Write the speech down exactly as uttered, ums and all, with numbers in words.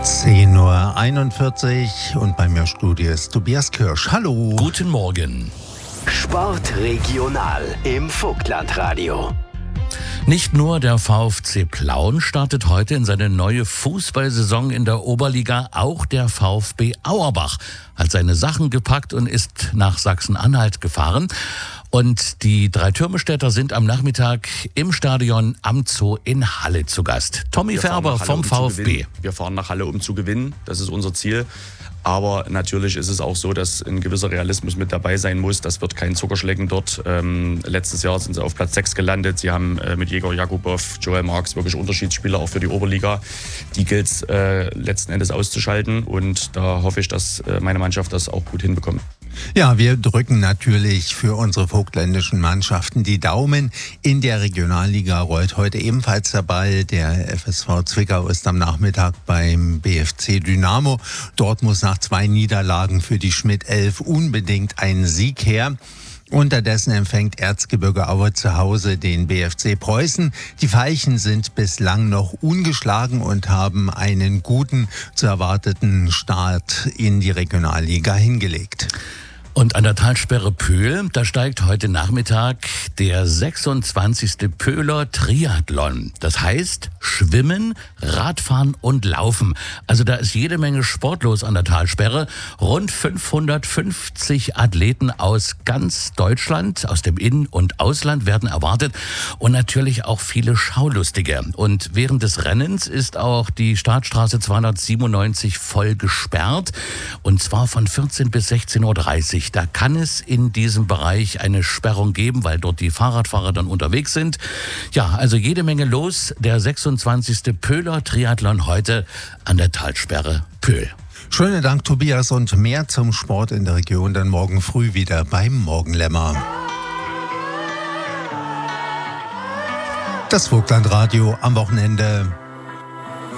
zehn Uhr einundvierzig und bei mir im Studio ist Tobias Kirsch. Hallo. Guten Morgen. Sport regional im Vogtlandradio. Nicht nur der VfC Plauen startet heute in seine neue Fußballsaison in der Oberliga, auch der VfB Auerbach hat seine Sachen gepackt und ist nach Sachsen-Anhalt gefahren. Und die Dreitürmestädter sind am Nachmittag im Stadion am Zoo in Halle zu Gast. Tommy Färber vom um VfB. Wir fahren nach Halle, um zu gewinnen. Das ist unser Ziel. Aber natürlich ist es auch so, dass ein gewisser Realismus mit dabei sein muss. Das wird kein Zuckerschlecken dort. Ähm, letztes Jahr sind sie auf Platz sechs gelandet. Sie haben äh, mit Jäger Jakubow, Joel Marks wirklich Unterschiedsspieler auch für die Oberliga. Die gilt es äh, letzten Endes auszuschalten. Und da hoffe ich, dass äh, meine Mannschaft das auch gut hinbekommt. Ja, wir drücken natürlich für unsere vogtländischen Mannschaften die Daumen. In der Regionalliga rollt heute ebenfalls der Ball. Der F S V Zwickau ist am Nachmittag beim B F C Dynamo. Dort muss nach zwei Niederlagen für die Schmidt elf unbedingt ein Sieg her. Unterdessen empfängt Erzgebirge Aue zu Hause den B F C Preußen. Die Veilchen sind bislang noch ungeschlagen und haben einen guten, zu erwarteten Start in die Regionalliga hingelegt. Und an der Talsperre Pöhl, da steigt heute Nachmittag der sechsundzwanzigste Pöhler Triathlon. Das heißt Schwimmen, Radfahren und Laufen. Also da ist jede Menge Sport los an der Talsperre. Rund fünfhundertfünfzig Athleten aus ganz Deutschland, aus dem In- und Ausland werden erwartet und natürlich auch viele Schaulustige. Und während des Rennens ist auch die Startstraße zweihundertsiebenundneunzig voll gesperrt und zwar von vierzehn bis sechzehn Uhr dreißig. Da kann es in diesem Bereich eine Sperrung geben, weil dort die Fahrradfahrer dann unterwegs sind. Ja, also jede Menge los. Der sechsundzwanzigste Pöhler Triathlon heute an der Talsperre Pöhl. Schönen Dank, Tobias, und mehr zum Sport in der Region dann morgen früh wieder beim Morgenlämmer. Das Vogtlandradio am Wochenende.